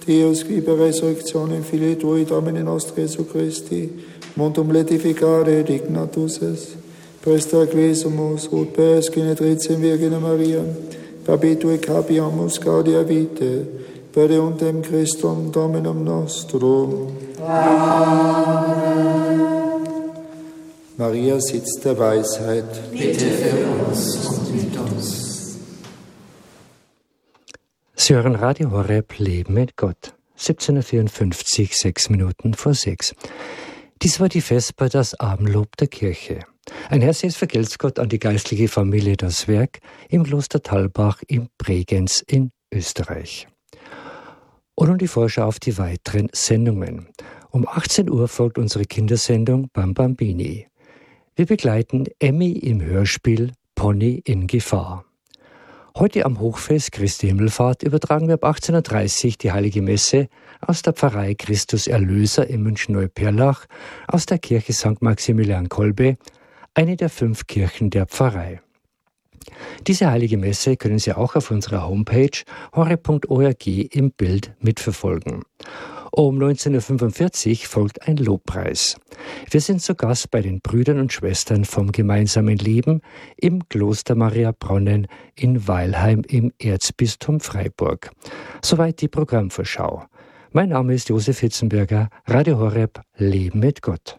Deus qui per resurrectione Filii Tui Domini nostri Jesu Christi, montum letificare dignatus es, presta ecclesiamus, ut per escinetritiam Virgine Maria, capitui capiamus gaudia vitae, per deontem Christum Dominum nostrum. Amen. Maria, Sitz der Weisheit, bitte für uns und mit uns. Sie hören Radio Horeb, Leben mit Gott. 17:54, 6 Minuten vor 6. Dies war die Vesper, das Abendlob der Kirche. Ein herzliches Vergelt's Gott an die geistliche Familie Das Werk im Kloster Thalbach in Bregenz in Österreich. Und nun die Vorschau auf die weiteren Sendungen. Um 18 Uhr folgt unsere Kindersendung Bambambini. Wir begleiten Emmy im Hörspiel Pony in Gefahr. Heute am Hochfest Christi Himmelfahrt übertragen wir ab 18:30 Uhr die Heilige Messe aus der Pfarrei Christus Erlöser in München-Neuperlach aus der Kirche St. Maximilian Kolbe, eine der 5 Kirchen der Pfarrei. Diese Heilige Messe können Sie auch auf unserer Homepage horeb.org im Bild mitverfolgen. Um 19:45 Uhr folgt ein Lobpreis. Wir sind zu Gast bei den Brüdern und Schwestern vom gemeinsamen Leben im Kloster Maria Bronnen in Weilheim im Erzbistum Freiburg. Soweit die Programmvorschau. Mein Name ist Josef Hitzenberger, Radio Horeb, Leben mit Gott.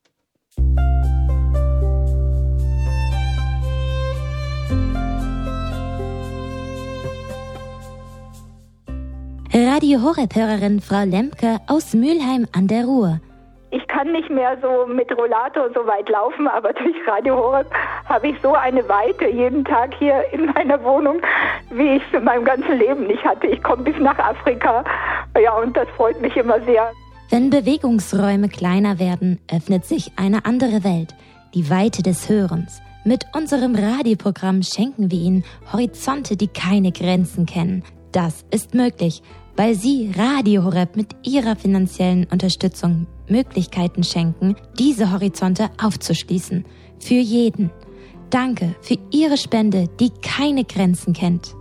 Radio Horeb-Hörerin Frau Lemke aus Mülheim an der Ruhr. Ich kann nicht mehr so mit Rollator so weit laufen, aber durch Radio Horeb habe ich so eine Weite jeden Tag hier in meiner Wohnung, wie ich es in meinem ganzen Leben nicht hatte. Ich komme bis nach Afrika, ja, und das freut mich immer sehr. Wenn Bewegungsräume kleiner werden, öffnet sich eine andere Welt, die Weite des Hörens. Mit unserem Radioprogramm schenken wir Ihnen Horizonte, die keine Grenzen kennen. Das ist möglich, weil Sie Radio Horeb mit Ihrer finanziellen Unterstützung Möglichkeiten schenken, diese Horizonte aufzuschließen. Für jeden. Danke für Ihre Spende, die keine Grenzen kennt.